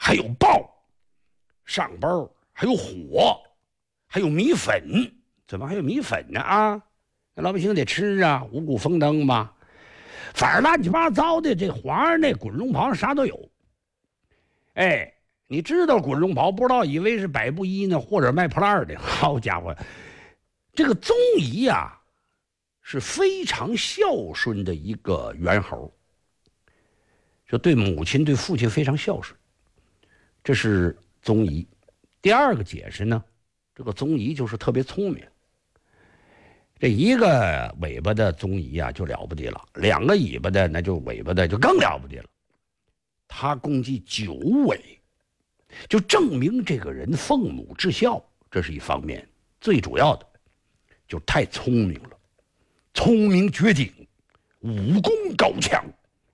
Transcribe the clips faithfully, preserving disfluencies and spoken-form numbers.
还有豹，上边还有火，还有米粉。怎么还有米粉呢啊？那老百姓得吃啊，五谷丰登嘛。反正乱七八糟的，这皇上那滚龙袍啥都有。哎，你知道滚龙袍，不知道以为是百步衣呢，或者卖破烂的。好家伙，这个宗仪啊，是非常孝顺的一个猿猴，就对母亲、对父亲非常孝顺。这是宗仪。第二个解释呢，这个宗仪就是特别聪明。这一个尾巴的宗仪啊，就了不得了；两个尾巴的，那就尾巴的就更了不得了。他共计九尾，就证明这个人奉母至孝，这是一方面。最主要的，就太聪明了，聪明绝顶，武功高强。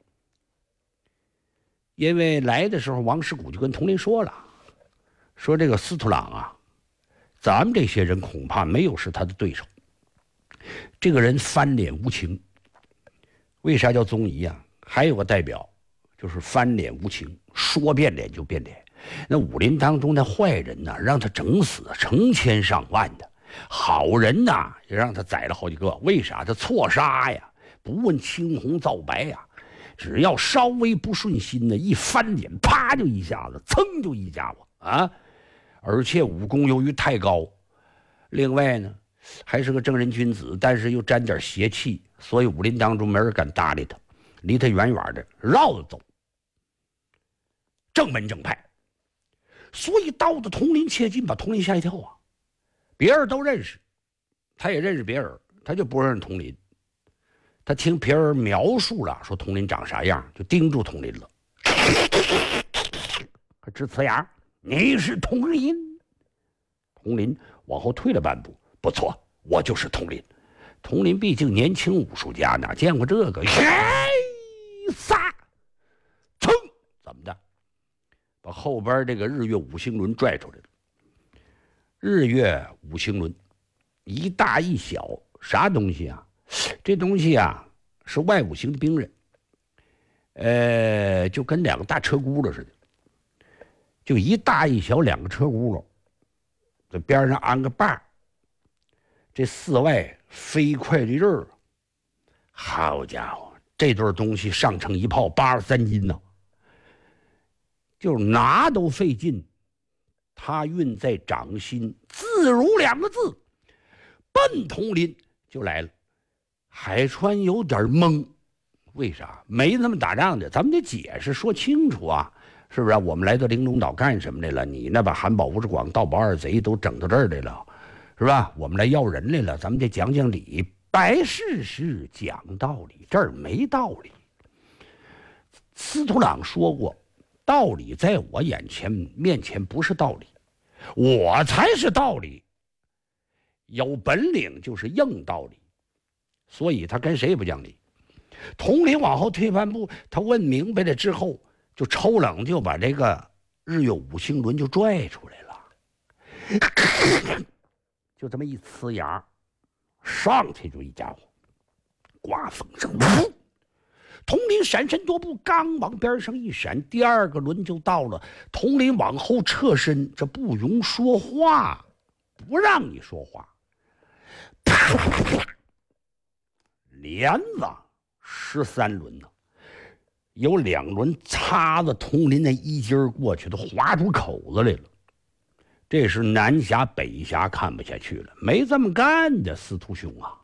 因为来的时候，王世谷就跟佟林说了，说这个司徒郎啊，咱们这些人恐怕没有是他的对手。这个人翻脸无情，为啥叫宗仪啊？还有个代表，就是翻脸无情，说变脸就变脸。那武林当中的坏人呢，让他整死成千上万的；好人呢，也让他宰了好几个。为啥？他错杀呀，不问青红皂白呀，只要稍微不顺心呢，一翻脸，啪就一下子，噌就一家伙啊！而且武功由于太高，另外呢，还是个正人君子，但是又沾点邪气，所以武林当中没人敢搭理他，离他远远的，绕着走，正门正派。所以到的佟林切近，把佟林吓一跳啊！别人都认识，他也认识别人，他就不认识佟林。他听别人描述了，说佟林长啥样，就盯住佟林了。可直呲牙，你是佟林？佟林往后退了半步。不错，我就是佟林。佟林毕竟年轻武术家，哪见过这个？嘿，撒，噌，怎么的？把后边这个日月五星轮拽出来了。日月五星轮，一大一小，啥东西啊？这东西啊，是外五行的兵刃，呃，就跟两个大车轱辘似的，就一大一小两个车轱辘，在边上安个把。这四外飞快的刃儿，好家伙，这对东西上乘一炮八十三斤呢，就是拿都费劲。他运在掌心，自如两个字，奔佟林就来了。海川有点懵，为啥？没那么打仗的，咱们得解释说清楚啊，是不是、啊？我们来到玲珑岛干什么来了？你那把韩宝、吴志广、盗宝二贼都整到这儿来了。是吧？我们来要人来了，咱们得讲讲理，摆事实，讲道理。这儿没道理。司徒朗说过，道理在我眼前面前不是道理，我才是道理。有本领就是硬道理，所以他跟谁也不讲理。佟林往后退半步，他问明白了之后，就抽冷就把这个日月五星轮就拽出来了。就这么一呲牙，上去就一家伙，刮风声，呜！佟林闪身多步，刚往边上一闪，第二个轮就到了。佟林往后撤身，这不容说话，不让你说话。啪啪啪啪，连子十三轮呢，有两轮插着佟林那衣襟过去，都划出口子来了。这时南侠北侠看不下去了，没这么干的，司徒兄啊！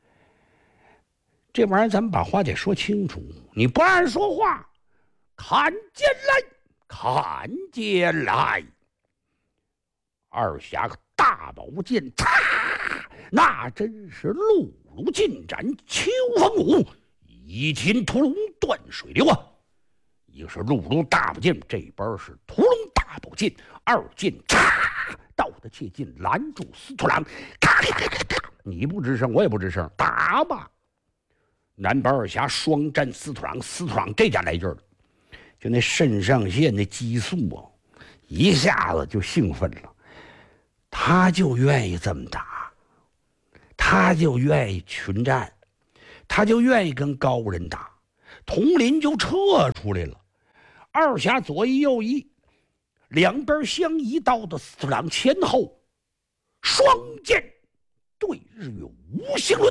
这玩意儿咱们把话得说清楚，你不按说话，看剑来，看剑来！二侠大宝剑，嚓，那真是露露尽展秋风舞，一擒屠龙断水流啊！一个是露露大宝剑，这边是屠龙大宝剑，二剑嚓。到的切近，拦住司徒郎，咔咔咔咔，你不吱声，我也不吱声，打吧！南白二侠双战司徒郎，司徒郎这家来劲儿了，就那肾上腺那激素啊，一下子就兴奋了，他就愿意这么打，他就愿意群战，他就愿意跟高人打。佟林就撤出来了，二侠左一右一。 两边相依到的司徒郎前后，双剑对日月无形轮。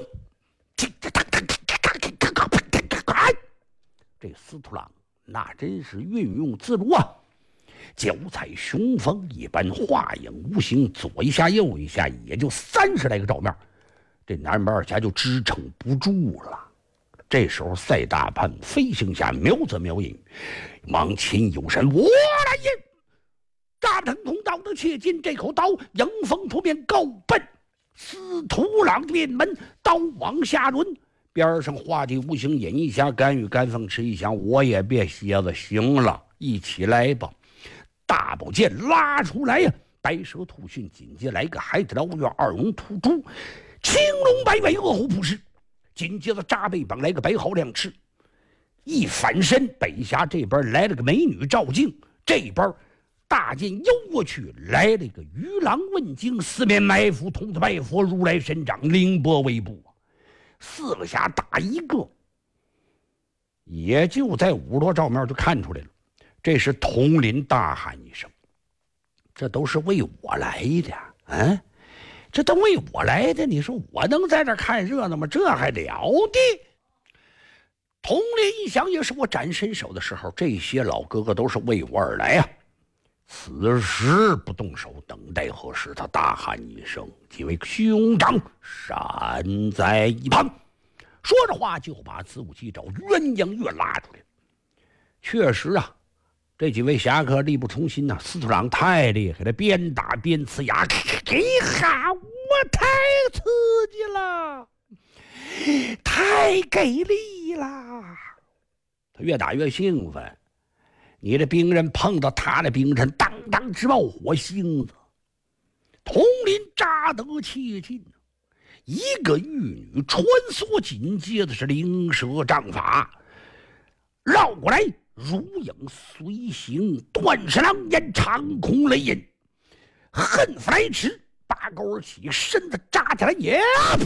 这司徒郎那真是运用自如啊，脚踩雄风一般，画影无形，左一下右一下，也就三十来个照面，这南门二侠就支撑不住了。这时候赛大潘飞行下瞄则瞄引，往前有闪，我来也！大腾空刀的切近，这口刀迎风扑面，高奔司徒郎的面门，刀往下抡。边上画地无形引一下，甘与甘凤吃一响，我也别歇了，行了，一起来吧！大宝剑拉出来呀，白蛇吐讯，紧接来个海底捞月二龙吐珠，青龙摆尾，恶虎扑狮，紧接着扎背膀来个白毫亮翅，一反身，北峡这边来了个美女赵静，这边大剑悠过去，来了一个鱼狼问津，四面埋伏，童子拜佛，如来神掌，凌波微步。四个侠打一个，也就在五罗照面就看出来了。这时统领大喊一声：“这都是为我来的，啊，这都为我来的！你说我能在这看热闹吗？这还了得！”统领一想，也是我展身手的时候，这些老哥哥都是为我而来呀、啊。此时不动手，等待何时？他大喊一声，几位兄长闪在一旁。说着话，就把子午鸡爪鸳鸯月拉出来。确实啊，这几位侠客力不从心呐、啊，司徒郎太厉害了，边打边呲牙，哎哈，我太刺激了，太给力了。他越打越兴奋。你的兵刃碰到他的兵刃，当当直冒火星子。统领扎得切近，一个玉女穿梭，紧接着是灵蛇杖法，绕过来如影随形，断石狼烟，长空雷音，恨斧来迟，八勾而起，身子扎起来也，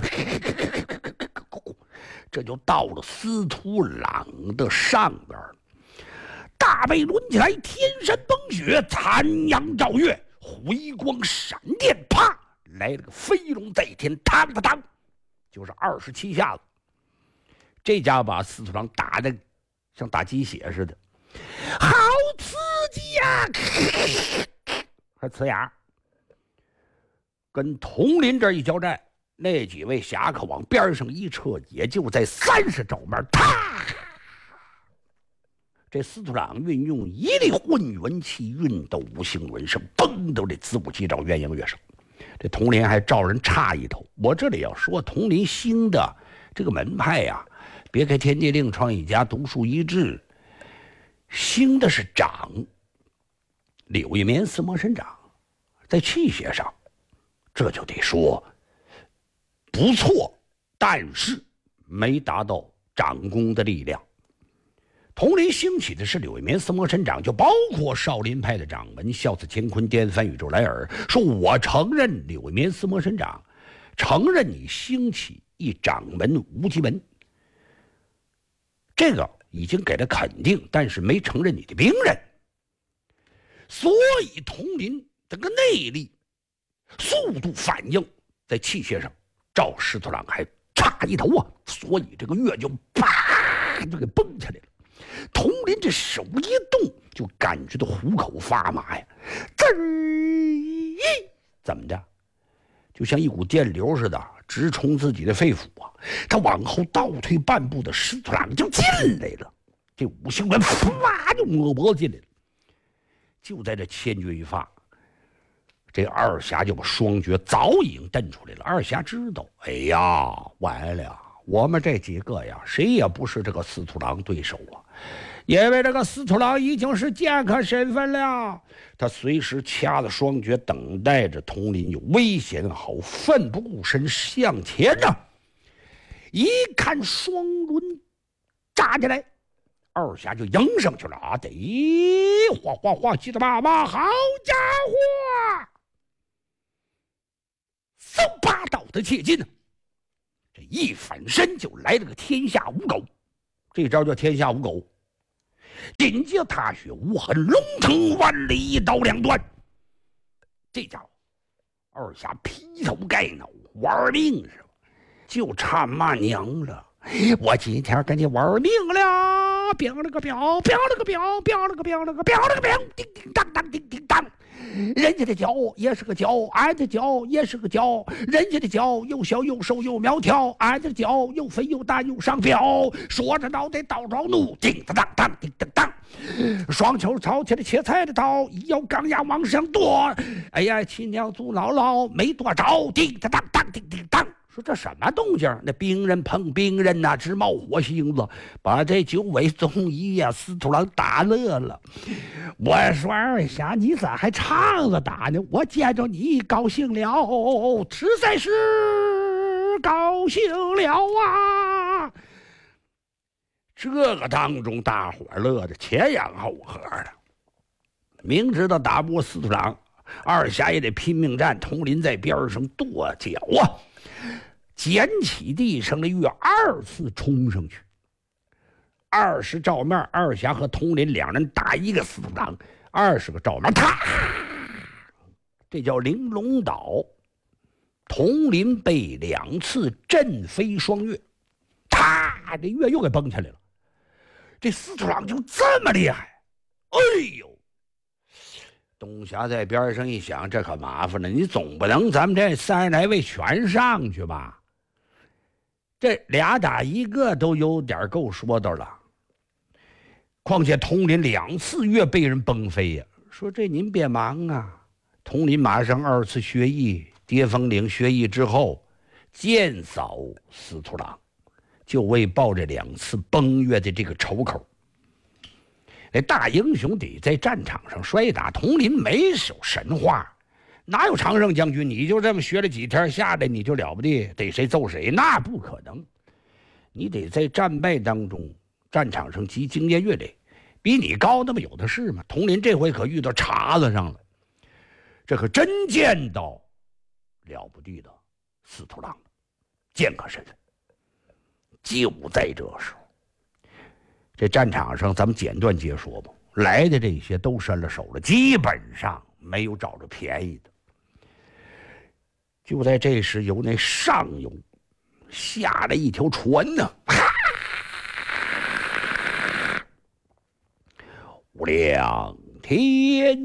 这就到了司徒郎的上边了。大背抡起来，天山崩雪，残阳照月，回光闪电，啪，来了个飞龙在天，当当当，就是二十七下子。这家把司徒郎打的像打鸡血似的，好刺激呀、啊！还呲牙。跟统领这一交战，那几位侠客往边上一撤，也就在三十肘面，啪！这司徒郎运用一力混元气，运到五行轮上，嘣到这子午鸡爪鸳鸯月上。这统领还照人插一头。我这里要说，统领兴的这个门派呀、啊，别开天地，另创一家，独树一帜。兴的是掌，柳一棉四魔神掌，在器械上，这就得说不错，但是没达到掌功的力量。统领兴起的是柳一棉四魔神掌，就包括少林派的掌门笑死乾坤颠翻宇宙来尔，说我承认柳一棉四魔神掌，承认你兴起一掌门无极门，这个已经给了肯定，但是没承认你的兵刃。所以统领这个内力、速度反应在器械上，赵司徒郎还差一头啊，所以这个月就啪就给蹦起来了。统领这手一动，就感觉到虎口发麻呀，滋儿，怎么的？就像一股电流似的，直冲自己的肺腑啊！他往后倒退半步的司徒郎就进来了，这五行轮啪就抹脖进来了。就在这千钧一发，这二侠就把双绝早已经蹬出来了。二侠知道，哎呀，完了！我们这几个呀，谁也不是这个司徒郎对手啊，因为这个司徒郎已经是剑客身份了，他随时掐了双绝，等待着统领有危险，好奋不顾身向前啊！一看双轮扎起来，二侠就迎上去了啊！得哗哗哗，急得妈妈，好家伙！嗖吧，倒的切近呢。这一反身就来了个天下无狗，这招叫天下无狗。 紧接踏雪无痕，龙腾万里，一刀两断。这家伙二侠劈头盖脑玩命是吧？就差骂娘了。我今天跟你玩命了，彪了个彪，彪了个彪，彪了个彪了个彪了个彪，叮叮当当，叮叮当。人家的脚也是个脚，俺的脚也是个脚。人家的脚又小又瘦又苗条，俺的脚又肥又大又上膘。说着脑袋倒着怒，叮当当，叮当当。双手抄起了切菜的刀，一咬钢牙往上剁。哎呀，亲娘祖姥姥没多着，叮当当当，叮叮当。说这什么动静？那兵人碰兵人呐、啊，直冒火星子，把这九尾宗一呀、司徒郎打乐了。我说二侠，你咋还唱着打呢？我见着你高兴了，实在是高兴了啊！这个当中，大伙乐的前仰后合的，明知道打不过司徒郎，二侠也得拼命战。佟林在边上跺脚啊！捡起地上的月，二次冲上去。二十照面，二侠和佟林两人打一个司徒郎，二十个照面，他这叫玲珑岛。佟林被两次震飞双月，他这月又给崩下来了。这司徒郎就这么厉害，哎呦！东侠在边上一想，这可麻烦了，你总不能咱们这三十来位全上去吧？这俩打一个都有点够说道了。况且佟林两次月被人崩飞呀，说这您别忙啊。佟林马上二次学艺，跌风岭学艺之后，剑扫司徒郎，就为报这两次崩月的这个仇口。那大英雄得在战场上摔打，佟林没手神话，哪有常胜将军你就这么学了几天下来你就了不得，逮谁揍谁？那不可能，你得在战败当中战场上积经验阅历，比你高那么有的是吗？佟林这回可遇到茬子上了，这可真见到了不地的司徒郎剑客身份。就在这时候，这战场上咱们简短接说吧，来的这些都伸了手了，基本上没有找着便宜的。就在这时，由那上游下了一条船呢，无量天